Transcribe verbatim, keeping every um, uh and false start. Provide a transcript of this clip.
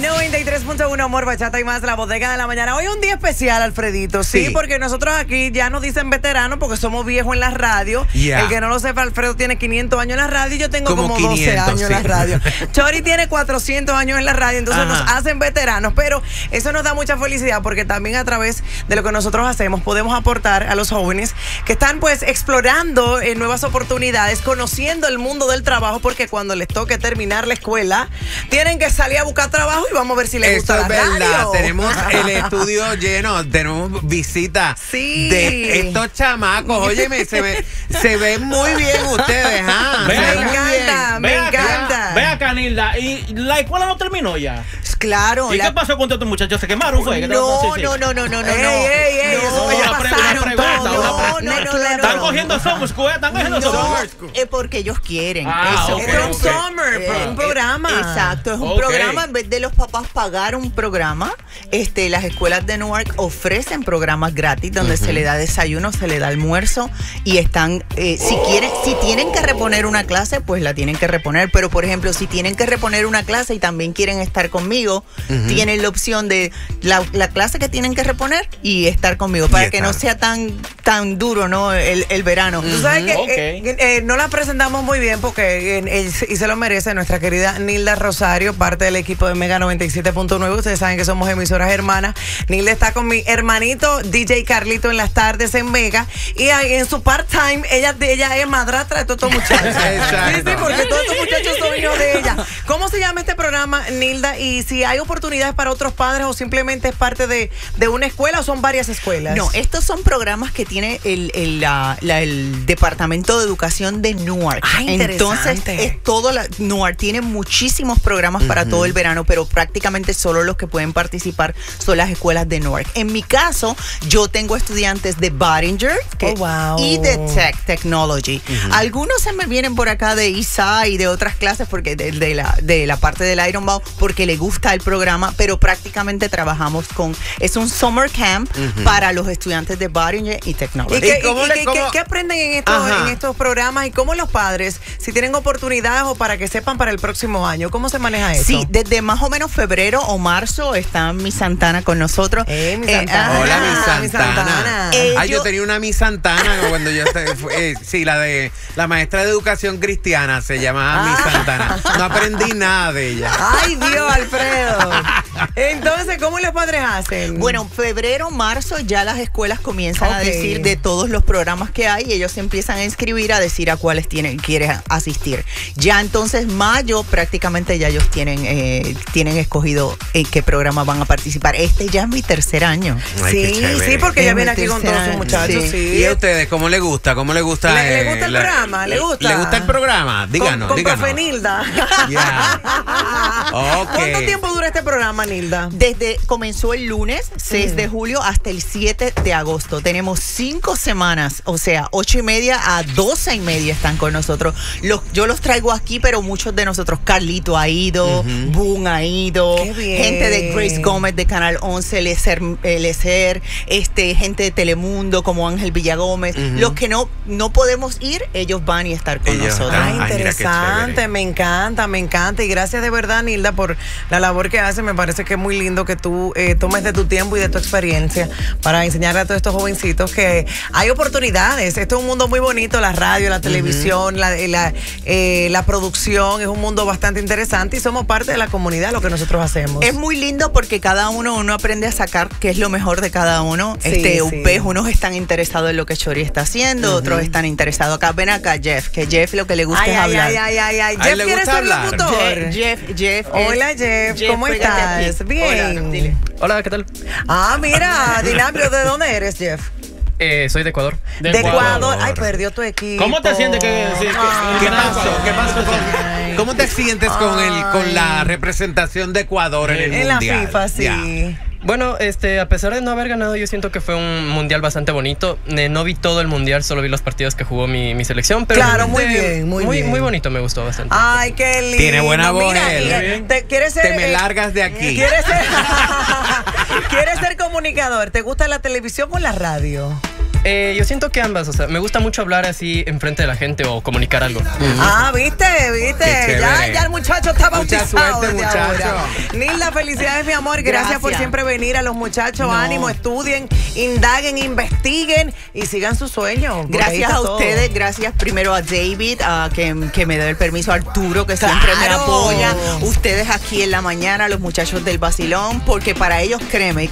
noventa y tres punto uno Amor, Bachata y más, la bodega de la mañana. Hoy es un día especial, Alfredito, ¿sí? sí, porque nosotros aquí ya nos dicen veteranos porque somos viejos en la radio. Yeah. El que no lo sepa, Alfredo tiene quinientos años en la radio y yo tengo como, como doce años sí. en la radio. Chori tiene cuatrocientos años en la radio, entonces Ajá. nos hacen veteranos, pero eso nos da mucha felicidad porque también a través de lo que nosotros hacemos podemos aportar a los jóvenes que están pues explorando eh, nuevas oportunidades, conociendo el mundo del trabajo, porque cuando les toque terminar la escuela tienen que salir a buscar trabajo y vamos a ver si les gusta la radio. Eso es verdad, tenemos el estudio lleno, tenemos visitas sí. de estos chamacos. Óyeme, se, ve, se ven muy bien ustedes, ¿ah? Me encanta, me encanta. Ve acá, Nilda, ¿y la escuela no terminó ya? Claro. ¿Y la... qué pasó con estos muchachos? ¿Se quemaron? ¿Fue? No, sí, sí. no, no, no, no, no. Ey, ey, ey, no, eso ya una pasaron pregunta, todo. No, no, no, no. Están cogiendo summer school, están cogiendo no, summer school. Es porque ellos quieren. Ah, eso. Okay, es un okay. summer, eh, un programa. Exacto, es un okay. programa. En vez de los papás pagar un programa, este, las escuelas de Newark ofrecen programas gratis donde uh-huh. se le da desayuno, se le da almuerzo y están, eh, si quieren, si tienen que reponer una clase, pues la tienen que reponer. Pero, por ejemplo, si tienen que reponer una clase y también quieren estar conmigo, uh-huh. tienen la opción de la, la clase que tienen que reponer y estar conmigo para que no sea tan, tan duro, ¿no? El, el verano. Uh-huh. Tú sabes que okay. eh, eh, no la presentamos muy bien porque eh, eh, y se lo merece nuestra querida Nilda Rosario, parte del equipo de Mega noventa y siete punto nueve. Ustedes saben que somos emisoras hermanas. Nilda está con mi hermanito D J Carlito en las tardes en Mega y en su part-time ella, ella es madrastra de todos estos muchachos. Sí, sí, porque todos estos muchachos son hijos de ella. ¿Cómo se llama este programa, Nilda? Y si hay oportunidades para otros padres o simplemente es parte de, de una escuela o son varias escuelas. No, estos son programas que tiene el, el, la, la, el Departamento de Educación de Newark. Ah, entonces, es todo la, Newark tiene muchísimos programas uh-huh. para todo el verano, pero prácticamente solo los que pueden participar son las escuelas de Newark. En mi caso, yo tengo estudiantes de Baringer que, oh, wow. y de Tech Technology. Uh-huh. Algunos se me vienen por acá de I S A y de otras clases porque de, de, la, de la parte del Ironbound porque le gusta el programa, pero prácticamente trabajamos con, es un summer camp uh-huh. para los estudiantes de Baringer y Technology. ¿Y qué, ¿Y y, le, y, ¿qué, ¿qué aprenden en estos, en estos programas y cómo los padres, si tienen oportunidades o para que sepan para el próximo año, cómo se maneja eso? Sí, desde más o menos febrero o marzo está Miss Santana con nosotros. Eh, mi Santana. Eh, Hola, Miss Santana. Mi Santana. Eh, ah, yo, yo tenía una Miss Santana cuando yo, eh, sí, la de la maestra de educación cristiana se llamaba ah. Miss Santana. No aprendí nada de ella. Ay, Dios, Alfredo. Entonces, ¿cómo los padres hacen? Bueno, febrero, marzo ya las escuelas comienzan okay. a decir de todos los programas que hay y ellos se empiezan a inscribir a decir a cuáles tienen, quieren asistir. Ya entonces mayo prácticamente ya ellos tienen, eh, tienen escogido en qué programa van a participar. Este ya es mi tercer año. Ay, sí, sí, porque es ya viene aquí con todos sus muchachos. Sí. Sí. ¿Y a ustedes cómo les gusta? ¿Cómo les gusta? ¿Le, eh, ¿Le gusta el la, programa? ¿Le gusta? ¿Le gusta el programa? Díganos, con, díganos. Con Profe Nilda. Yeah. Okay. ¿Cuánto tiempo dura este programa, Nilda? Desde, comenzó el lunes, seis mm. de julio, hasta el siete de agosto. Tenemos cinco semanas, o sea, ocho y media a doce y media están con nosotros. Los, yo los traigo aquí, pero muchos de nosotros, Carlito ha ido, uh-huh. Boom ha ido, qué bien. Gente de Grace Gómez de Canal once, Lecer, Lecer, este, gente de Telemundo como Ángel Villagómez. Uh-huh. Los que no, no podemos ir, ellos van y estar con ellos nosotros. Ay, interesante, ay, me encanta, me encanta. Y gracias de verdad, Nilda, por la labor que hace. Me parece que es muy lindo que tú eh, tomes de tu tiempo y de tu experiencia para enseñarle a todos estos jovencitos que hay oportunidades. Esto es un mundo muy bonito, la radio, la televisión, uh-huh. la, la, eh, la producción, es un mundo bastante interesante y somos parte de la comunidad, lo que nosotros hacemos. Es muy lindo porque cada uno, uno aprende a sacar qué es lo mejor de cada uno. Sí, este, sí. Ves, unos están interesados en lo que Chori está haciendo, uh-huh. otros están interesados acá. Ven acá, Jeff, que Jeff lo que le gusta ay, es ay, hablar. Ay, ay, ay, ay. Jeff quiere ser locutor. Jeff, Jeff. Hola, Jeff. Jeff ¿cómo estás? Bien. Hola, dile. Hola, ¿qué tal? Ah, mira, dinámico, ¿de dónde eres, Jeff? Eh, soy de Ecuador. De, de Ecuador. Ecuador. Ay, perdió tu equipo. ¿Cómo te sientes? Que, sí, ah, ¿Qué pasó? ¿Qué pasó con, ¿Cómo te sientes con, el, con la representación de Ecuador en el en mundial? En la FIFA, sí. Yeah. Bueno, este, a pesar de no haber ganado, yo siento que fue un mundial bastante bonito. Eh, no vi todo el mundial, solo vi los partidos que jugó mi, mi selección. Pero claro, muy bien, muy, muy bien. Muy bonito, me gustó bastante. Ay, qué lindo. Tiene buena voz. Mira, él. Te, ¿quieres ser, te me largas de aquí. ¿Quieres ser, ¿Quieres ser comunicador? ¿Te gusta la televisión o la radio? Eh, yo siento que ambas, o sea, me gusta mucho hablar así enfrente de la gente o comunicar algo. Uh-huh. Ah, viste, viste. Ya, ya el muchacho está bautizado. Mucha suerte, muchacho. Nilda, felicidades, mi amor. Gracias, Gracias por siempre venir. A los muchachos, no. ánimo, estudien, indaguen, investiguen y sigan sus sueños. Gracias a todo. ustedes, gracias primero a David, uh, que, que me dio el permiso, a Arturo, que siempre claro. me apoya. Ustedes aquí en la mañana, los muchachos del Vacilón, porque para ellos, créeme,